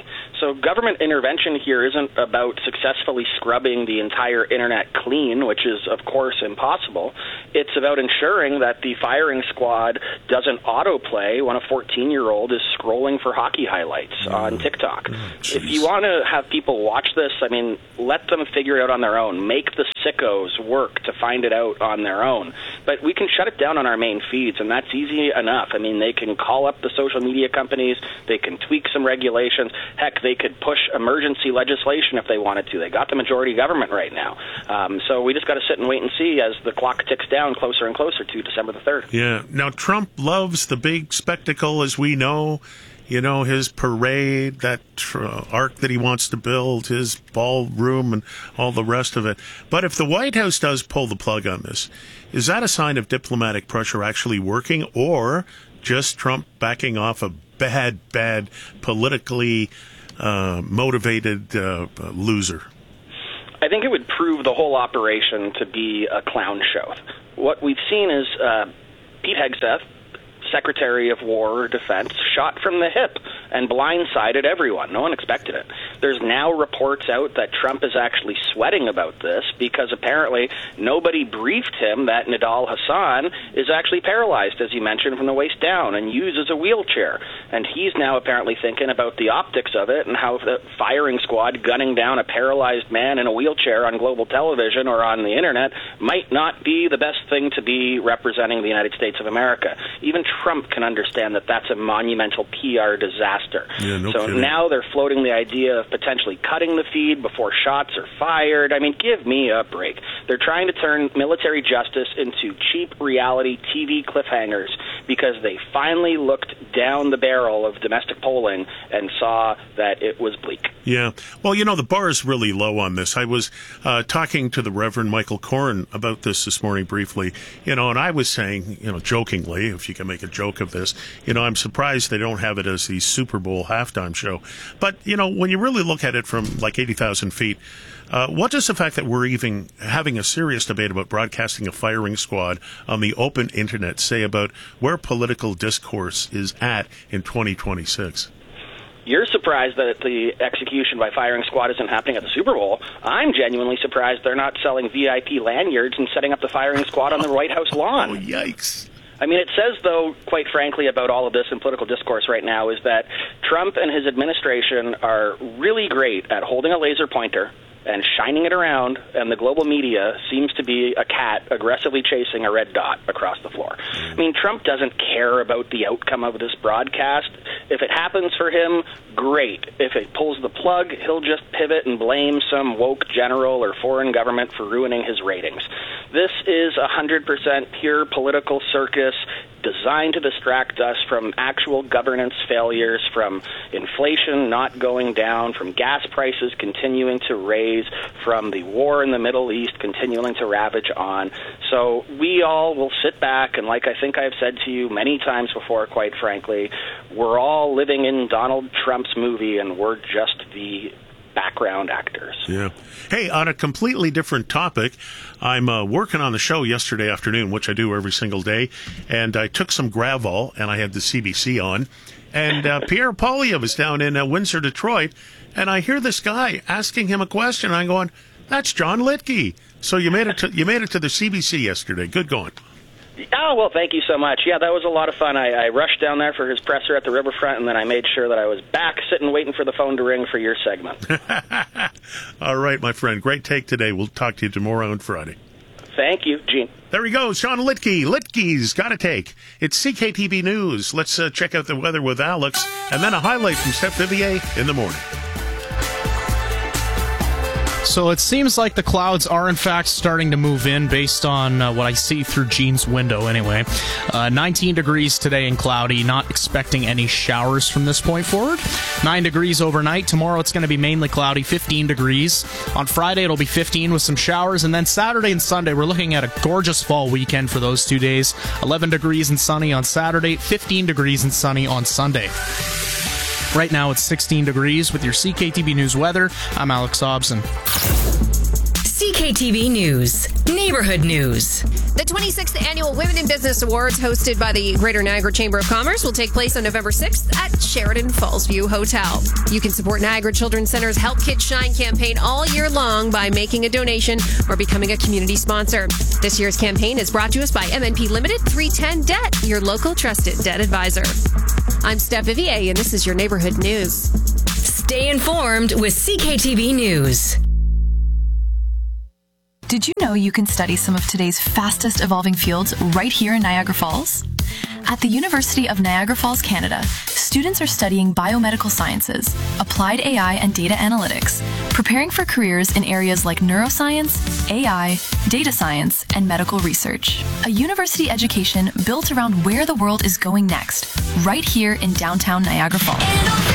So government intervention here isn't about successfully scrubbing the entire internet clean, which is, of course, impossible. It's about ensuring that the firing squad doesn't autoplay when a fourteen-year-old is scrolling for hockey highlights mm. on TikTok. Oh, if you want to have people watch this, I mean, let them figure it out on their own. Make the sickos work to find it out on their own. But we can shut it down on our main feeds, and that's easy enough. I mean, they can call up the social media companies. They can tweak some regulations. Heck, they could push emergency legislation if they wanted to. They got the majority government right now. Um, so we just got to sit and wait and see as the clock ticks down closer and closer to December the third. Yeah. Now, Trump loves the big spectacle, as we know. You know, his parade, that uh, arc that he wants to build, his ballroom, and all the rest of it. But if the White House does pull the plug on this, is that a sign of diplomatic pressure actually working, or just Trump backing off a bad, bad, politically uh, motivated uh, loser? I think it would prove the whole operation to be a clown show. What we've seen is uh, Pete Hegseth, Secretary of War or Defense, shot from the hip and blindsided everyone. No one expected it. There's now reports out that Trump is actually sweating about this because apparently nobody briefed him that Nidal Hasan is actually paralyzed, as you mentioned, from the waist down and uses a wheelchair. And he's now apparently thinking about the optics of it and how the firing squad gunning down a paralyzed man in a wheelchair on global television or on the internet might not be the best thing to be representing the United States of America. Even Trump can understand that that's a monumental P R disaster. Yeah, no so kidding. Now they're floating the idea of potentially cutting the feed before shots are fired. I mean, give me a break. They're trying to turn military justice into cheap reality T V cliffhangers because they finally looked down the barrel of domestic polling and saw that it was bleak. Yeah. Well, you know, the bar is really low on this. I was uh, talking to the Reverend Michael Corn about this this morning briefly, you know, and I was saying, you know, jokingly, if you can make a joke of this, you know, I'm surprised they don't have it as the Super Bowl halftime show. But, you know, when you really look at it from like eighty thousand feet, uh, what does the fact that we're even having a serious debate about broadcasting a firing squad on the open internet say about where political discourse is at in twenty twenty-six? You're surprised that the execution by firing squad isn't happening at the Super Bowl. I'm genuinely surprised they're not selling V I P lanyards and setting up the firing squad on the White House lawn. Oh, yikes. I mean, it says, though, quite frankly, about all of this in political discourse right now is that Trump and his administration are really great at holding a laser pointer and shining it around, and the global media seems to be a cat aggressively chasing a red dot across the floor. I mean, Trump doesn't care about the outcome of this broadcast. If it happens for him, great. If it pulls the plug, he'll just pivot and blame some woke general or foreign government for ruining his ratings. This is one hundred percent pure political circus designed to distract us from actual governance failures, from inflation not going down, from gas prices continuing to raise, from the war in the Middle East continuing to ravage on. So we all will sit back, and like I think I've said to you many times before, quite frankly, we're all living in Donald Trump's movie, and we're just the background actors. Yeah. Hey, on a completely different topic, I'm uh, working on the show yesterday afternoon, which I do every single day, and I took some Gravol, and I had the C B C on, and uh, Pierre Poilievre is down in uh, Windsor, Detroit, and I hear this guy asking him a question. I'm going, that's John Litke. So you made it to you made it to the C B C yesterday. Good going. Oh, well, thank you so much. Yeah, that was a lot of fun. I, I rushed down there for his presser at the riverfront, and then I made sure that I was back sitting waiting for the phone to ring for your segment. All right, my friend. Great take today. We'll talk to you tomorrow on Friday. Thank you, Gene. There he goes, Sean Litke. Litke's got a take. It's C K T V News. Let's uh, check out the weather with Alex, and then a highlight from Steph Vivier in the morning. So it seems like the clouds are, in fact, starting to move in based on uh, what I see through Gene's window anyway. Uh, nineteen degrees today and cloudy, not expecting any showers from this point forward. nine degrees overnight. Tomorrow it's going to be mainly cloudy, fifteen degrees. On Friday it'll be fifteen with some showers. And then Saturday and Sunday we're looking at a gorgeous fall weekend for those two days. eleven degrees and sunny on Saturday, fifteen degrees and sunny on Sunday. Right now it's sixteen degrees with your C K T V News weather. I'm Alex Hobson. C K K T V News. Neighborhood News. The twenty-sixth Annual Women in Business Awards, hosted by the Greater Niagara Chamber of Commerce, will take place on November sixth at Sheridan Fallsview Hotel. You can support Niagara Children's Center's Help Kids Shine campaign all year long by making a donation or becoming a community sponsor. This year's campaign is brought to us by M N P Limited three ten Debt, your local trusted debt advisor. I'm Steph Vivier, and this is your Neighborhood News. Stay informed with C K T V News. Did you know you can study some of today's fastest evolving fields right here in Niagara Falls? At the University of Niagara Falls, Canada, students are studying biomedical sciences, applied A I and data analytics, preparing for careers in areas like neuroscience, A I, data science, and medical research. A university education built around where the world is going next, right here in downtown Niagara Falls.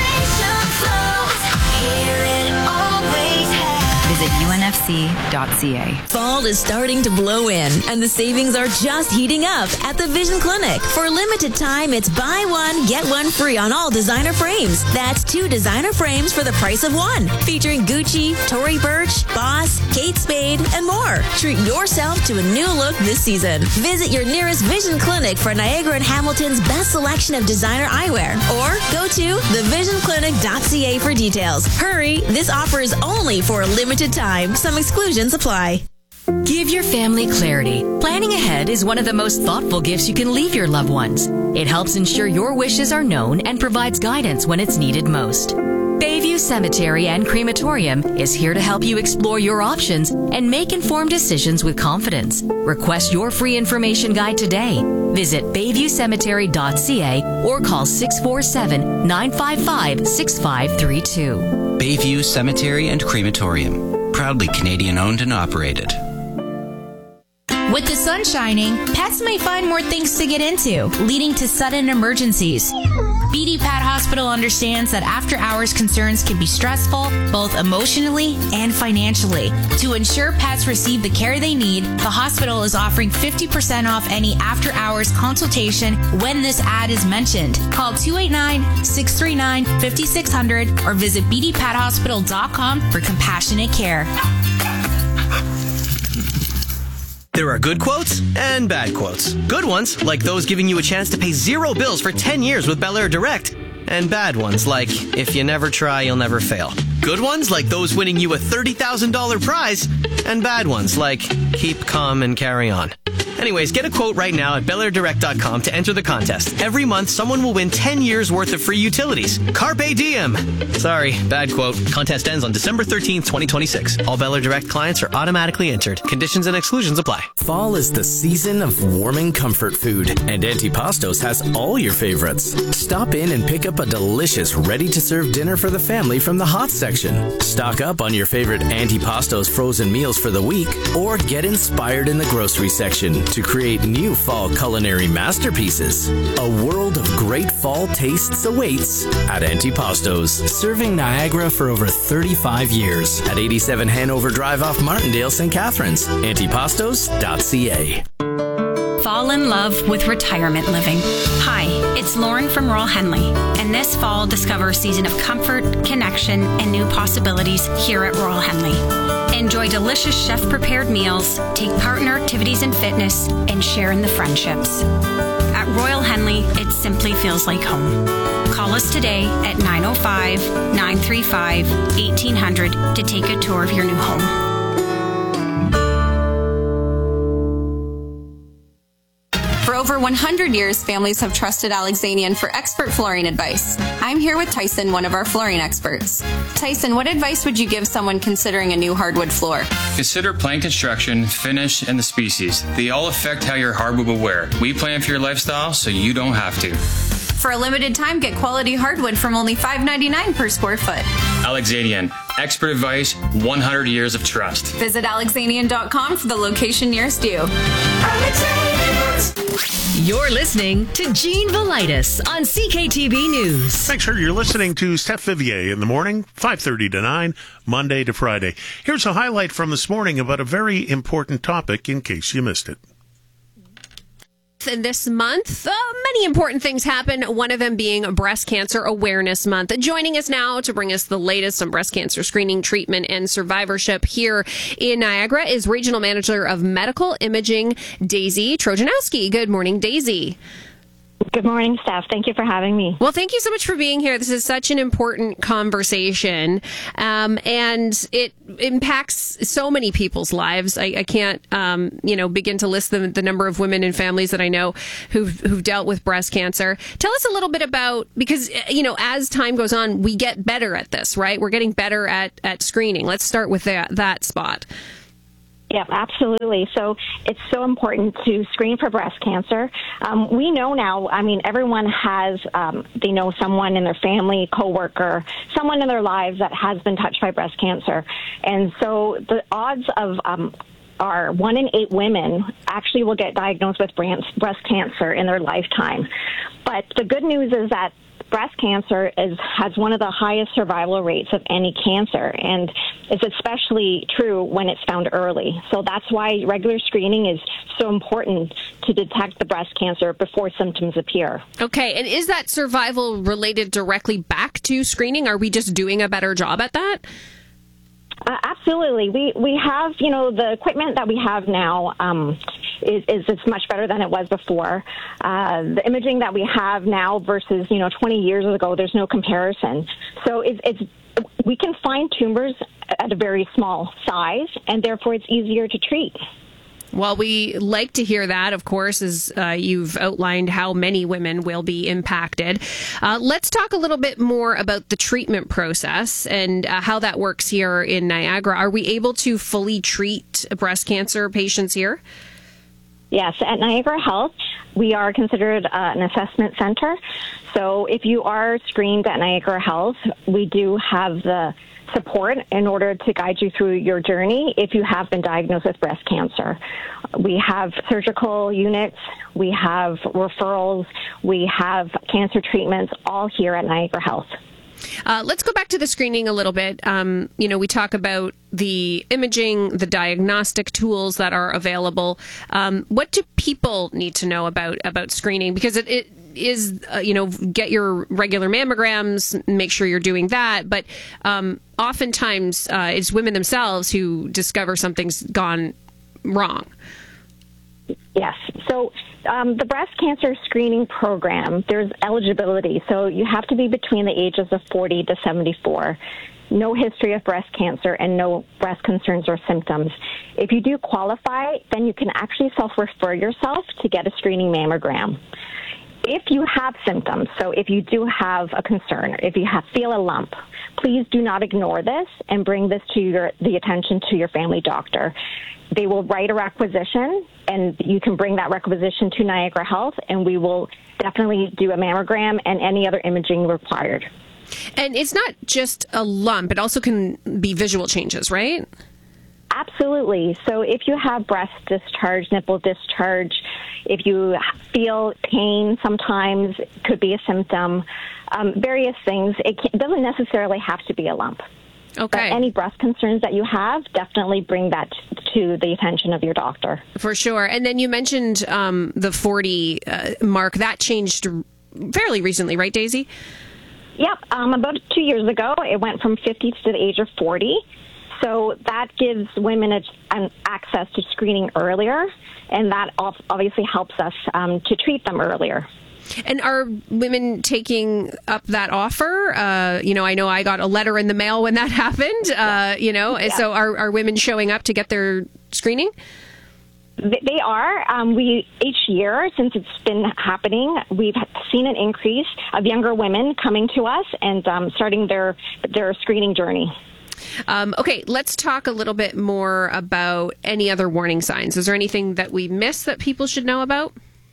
Visit U N F C dot C A. Fall is starting to blow in, and the savings are just heating up at the Vision Clinic. For a limited time, it's buy one, get one free on all designer frames. That's two designer frames for the price of one, featuring Gucci, Tory Burch, Boss, Kate Spade, and more. Treat yourself to a new look this season. Visit your nearest Vision Clinic for Niagara and Hamilton's best selection of designer eyewear, or go to the vision clinic dot C A for details. Hurry, this offer is only for a limited time. Some exclusions apply. Give your family clarity. Planning ahead is one of the most thoughtful gifts you can leave your loved ones. It helps ensure your wishes are known and provides guidance when it's needed most. Bayview Cemetery and Crematorium is here to help you explore your options and make informed decisions with confidence. Request your free information guide today. Visit bayview cemetery dot C A or call six four seven, nine five five, six five three two. Bayview Cemetery and Crematorium, proudly Canadian owned and operated. With the sun shining, pets may find more things to get into, leading to sudden emergencies. B D Pet Hospital understands that after-hours concerns can be stressful, both emotionally and financially. To ensure pets receive the care they need, the hospital is offering fifty percent off any after-hours consultation when this ad is mentioned. Call two eight nine, six three nine, five six zero zero or visit b d pet hospital dot com for compassionate care. There are good quotes and bad quotes. Good ones, like those giving you a chance to pay zero bills for ten years with Bel Air Direct. And bad ones, like, if you never try, you'll never fail. Good ones, like those winning you a thirty thousand dollars prize. And bad ones, like, keep calm and carry on. Anyways, get a quote right now at bel air direct dot com to enter the contest. Every month, someone will win ten years worth of free utilities. Carpe diem. Sorry, bad quote. Contest ends on December thirteenth, twenty twenty-six. All Bel Air Direct clients are automatically entered. Conditions and exclusions apply. Fall is the season of warming comfort food, and Antipastos has all your favorites. Stop in and pick up a delicious, ready-to-serve dinner for the family from the hot section. Stock up on your favorite Antipastos frozen meals for the week, or get inspired in the grocery section to create new fall culinary masterpieces. A world of great fall tastes awaits at Antipastos, serving Niagara for over thirty-five years at eighty-seven Hanover Drive off Martindale, Saint Catharines. Antipastos dot C A. Fall in love with retirement living. Hi, it's Lauren from Royal Henley, and this fall discover a season of comfort, connection, and new possibilities here at Royal Henley. Enjoy delicious chef-prepared meals, take part in our activities and fitness, and share in the friendships. At Royal Henley, it simply feels like home. Call us today at nine oh five, nine three five, eighteen hundred to take a tour of your new home. For over one hundred years, families have trusted Alexanian for expert flooring advice. I'm here with Tyson, one of our flooring experts. Tyson, what advice would you give someone considering a new hardwood floor? Consider plan construction, finish, and the species. They all affect how your hardwood will wear. We plan for your lifestyle so you don't have to. For a limited time, get quality hardwood from only five ninety-nine per square foot. Alexanian, expert advice, one hundred years of trust. Visit alexanian dot com for the location nearest you. You're listening to Gene Velitis on C K T V News. Make sure you're listening to Steph Vivier in the morning, five thirty to nine, Monday to Friday. Here's a highlight from this morning about a very important topic in case you missed it. And this month, uh, many important things happen, one of them being Breast Cancer Awareness Month. Joining us now to bring us the latest on breast cancer screening, treatment, and survivorship here in Niagara is Regional Manager of Medical Imaging, Daisy Trojanowski. Good morning, Daisy. Good morning, Steph. Thank you for having me. Well, thank you so much for being here. This is such an important conversation, um, and it impacts so many people's lives. I, I can't, um, you know, begin to list the, the number of women and families that I know who've, who've dealt with breast cancer. Tell us a little bit about, because, you know, as time goes on, we get better at this, right? We're getting better at, at screening. Let's start with that, that spot. Yeah, absolutely. So it's so important to screen for breast cancer. Um, we know now, I mean, everyone has, um, they know someone in their family, coworker, someone in their lives that has been touched by breast cancer. And so the odds of um, are one in eight women actually will get diagnosed with breast cancer in their lifetime. But the good news is that breast cancer is has one of the highest survival rates of any cancer, and it's especially true when it's found early. So that's why regular screening is so important to detect the breast cancer before symptoms appear. Okay, and is that survival related directly back to screening? Are we just doing a better job at that? Uh, absolutely. We we have, you know, the equipment that we have now um, is, is it's much better than it was before. Uh, the imaging that we have now versus, you know, twenty years ago, there's no comparison. So it's, it's we can find tumors at a very small size, and therefore it's easier to treat. Well, we like to hear that, of course, as uh, you've outlined how many women will be impacted. Uh, let's talk a little bit more about the treatment process and uh, how that works here in Niagara. Are we able to fully treat breast cancer patients here? Yes, at Niagara Health, we are considered uh, an assessment center. So if you are screened at Niagara Health, we do have the support in order to guide you through your journey if you have been diagnosed with breast cancer. We have surgical units, we have referrals, we have cancer treatments, all here at Niagara Health. Uh, let's go back to the screening a little bit. Um, you know, we talk about the imaging, the diagnostic tools that are available. Um, what do people need to know about about screening? Because it, it is, uh, you know, get your regular mammograms, make sure you're doing that. But um, oftentimes uh, it's women themselves who discover something's gone wrong. Yes. So um, the breast cancer screening program, there's eligibility. So you have to be between the ages of forty to seventy-four. No history of breast cancer and no breast concerns or symptoms. If you do qualify, then you can actually self-refer yourself to get a screening mammogram. If you have symptoms, so if you do have a concern, if you have, feel a lump, please do not ignore this and bring this to your, the attention to your family doctor. They will write a requisition, and you can bring that requisition to Niagara Health, and we will definitely do a mammogram and any other imaging required. And it's not just a lump, it also can be visual changes, right? Absolutely. So if you have breast discharge, nipple discharge, if you feel pain sometimes, it could be a symptom, um, various things. It, can, it doesn't necessarily have to be a lump. Okay. But any breast concerns that you have, definitely bring that to the attention of your doctor. For sure. And then you mentioned um, the forty uh, mark. That changed fairly recently, right, Daisy? Yep. Um, about two years ago, it went from fifty to the age of forty. So that gives women a, an access to screening earlier, and that obviously helps us um, to treat them earlier. And are women taking up that offer? Uh, you know, I know I got a letter in the mail when that happened, uh, you know, yeah. So are, are women showing up to get their screening? They are. Um, we each year, since it's been happening, we've seen an increase of younger women coming to us and um, starting their their screening journey. Um, okay, let's talk a little bit more about any other warning signs. Is there anything that we missed that people should know about?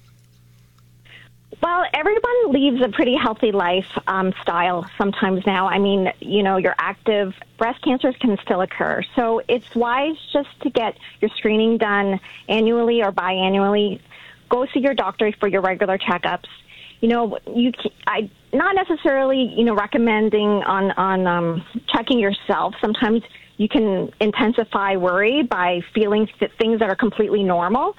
Well, everyone leads a pretty healthy life um, style sometimes now. I mean, you know, you're active. Breast cancers can still occur. So it's wise just to get your screening done annually or biannually. Go see your doctor for your regular checkups. You know, you I not necessarily, you know, recommending on, on um, checking yourself. Sometimes you can intensify worry by feeling th- things that are completely normal.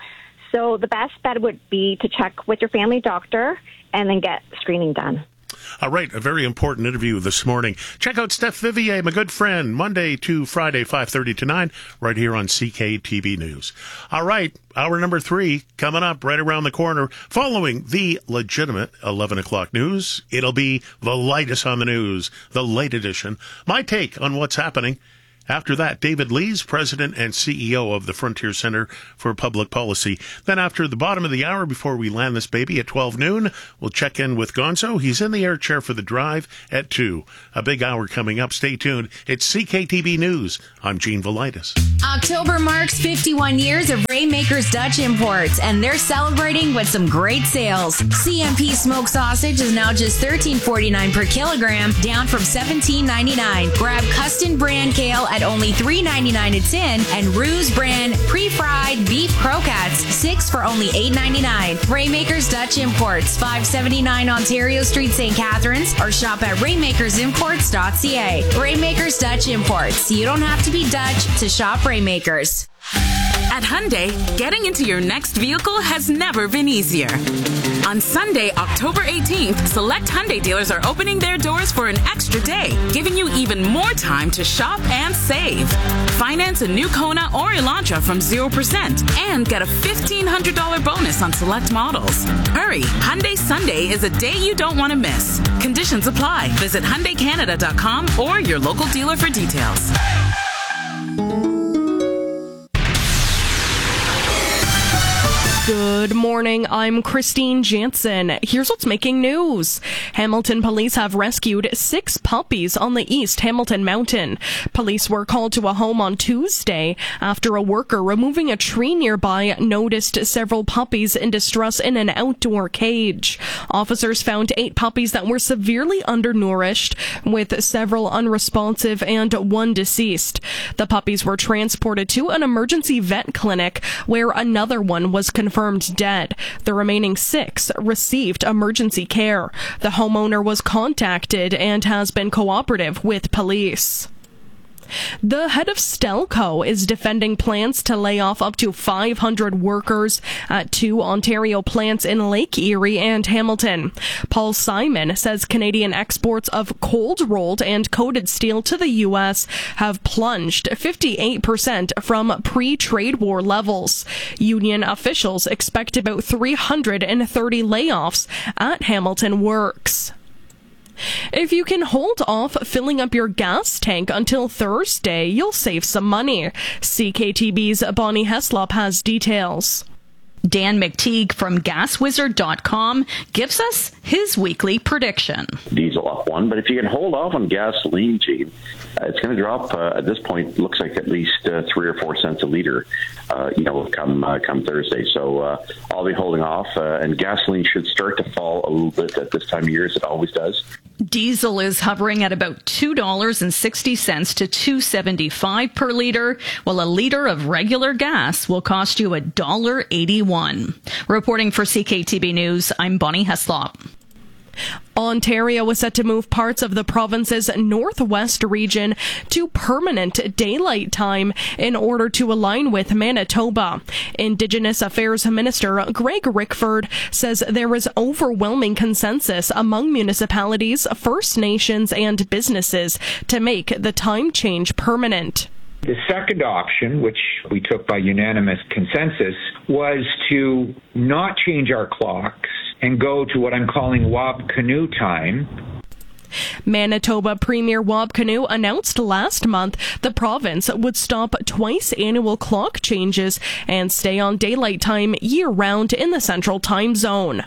So the best bet would be to check with your family doctor and then get screening done. All right, a very important interview this morning. Check out Steph Vivier, my good friend, Monday to Friday, five thirty to nine, right here on C K T B News. All right, hour number three coming up right around the corner. Following the legitimate eleven o'clock news, it'll be the lightest on the news, the late edition. My take on what's happening. After that, David Lees, President and C E O of the Frontier Center for Public Policy. Then after the bottom of the hour, before we land this baby at twelve noon, we'll check in with Gonzo. He's in the air chair for the drive at two. A big hour coming up. Stay tuned. It's C K T B News. I'm Gene Velitis. October marks fifty-one years of Rainmakers Dutch Imports, and they're celebrating with some great sales. C M P smoked sausage is now just thirteen forty-nine per kilogram, down from seventeen ninety-nine. Grab Custom brand kale at only three ninety-nine a tin, and Ruse brand pre-fried beef croquettes, six for only eight ninety-nine. Rainmakers Dutch Imports, five seventy-nine Ontario Street, Saint Catharines, or shop at rainmakers imports dot c a. Rainmakers Dutch Imports. You don't have to be Dutch to shop Rainmakers. At Hyundai, getting into your next vehicle has never been easier. On Sunday, October eighteenth, select Hyundai dealers are opening their doors for an extra day, giving you even more time to shop and save. Finance a new Kona or Elantra from zero percent and get a fifteen hundred dollars bonus on select models. Hurry, Hyundai Sunday is a day you don't want to miss. Conditions apply. Visit Hyundai Canada dot com or your local dealer for details. Good morning, I'm Christine Jansen. Here's what's making news. Hamilton police have rescued six puppies on the East Hamilton Mountain. Police were called to a home on Tuesday after a worker removing a tree nearby noticed several puppies in distress in an outdoor cage. Officers found eight puppies that were severely undernourished, with several unresponsive and one deceased. The puppies were transported to an emergency vet clinic where another one was confirmed Confirmed dead. The remaining six received emergency care. The homeowner was contacted and has been cooperative with police. The head of Stelco is defending plans to lay off up to five hundred workers at two Ontario plants in Lake Erie and Hamilton. Paul Simon says Canadian exports of cold-rolled and coated steel to the U S have plunged fifty-eight percent from pre-trade war levels. Union officials expect about three hundred thirty layoffs at Hamilton Works. If you can hold off filling up your gas tank until Thursday, you'll save some money. C K T B's Bonnie Heslop has details. Dan McTeague from gas wizard dot com gives us his weekly prediction. Diesel up one, but if you can hold off on gasoline, Gene, uh, it's going to drop uh, at this point, looks like at least uh, three or four cents a liter, uh, you know, come uh, come Thursday. So uh, I'll be holding off, uh, and gasoline should start to fall a little bit at this time of year, as it always does. Diesel is hovering at about two dollars and sixty cents to two dollars and seventy-five per liter, while a liter of regular gas will cost you one dollar and eighty-one cents. Reporting for C K T B News, I'm Bonnie Heslop. Ontario is set to move parts of the province's northwest region to permanent daylight time in order to align with Manitoba. Indigenous Affairs Minister Greg Rickford says there is overwhelming consensus among municipalities, First Nations, and businesses to make the time change permanent. The second option, which we took by unanimous consensus, was to not change our clocks and go to what I'm calling Wabkanu time. Manitoba Premier Wabkanu announced last month the province would stop twice annual clock changes and stay on daylight time year-round in the Central Time Zone.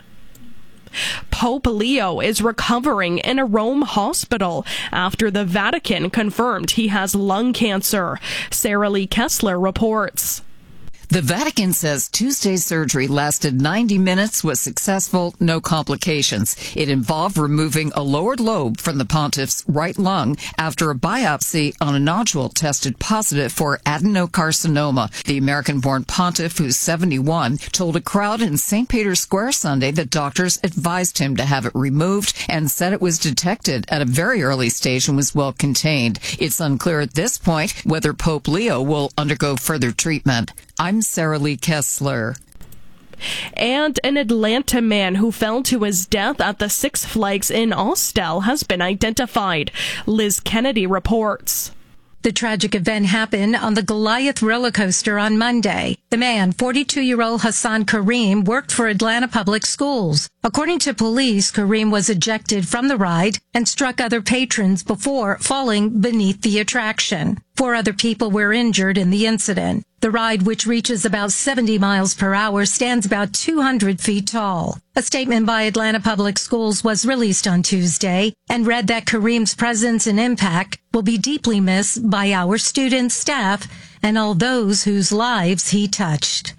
Pope Leo is recovering in a Rome hospital after the Vatican confirmed he has lung cancer. Sarah Lee Kessler reports. The Vatican says Tuesday's surgery lasted ninety minutes, was successful, no complications. It involved removing a lower lobe from the pontiff's right lung after a biopsy on a nodule tested positive for adenocarcinoma. The American-born pontiff, who's seventy-one, told a crowd in Saint Peter's Square Sunday that doctors advised him to have it removed and said it was detected at a very early stage and was well contained. It's unclear at this point whether Pope Leo will undergo further treatment. I'm Sarah Lee Kessler. And an Atlanta man who fell to his death at the Six Flags in Austell has been identified. Liz Kennedy reports. The tragic event happened on the Goliath roller coaster on Monday. The man, forty-two-year-old Hassan Kareem, worked for Atlanta Public Schools. According to police, Kareem was ejected from the ride and struck other patrons before falling beneath the attraction. Four other people were injured in the incident. The ride, which reaches about seventy miles per hour, stands about two hundred feet tall. A statement by Atlanta Public Schools was released on Tuesday and read that Kareem's presence and impact will be deeply missed by our students, staff, and all those whose lives he touched.